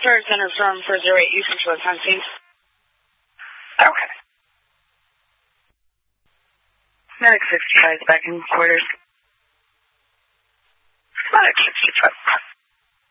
Storage Center from 408 Houston to on scene. Okay. Medic 65 is back in quarters. Medic 65.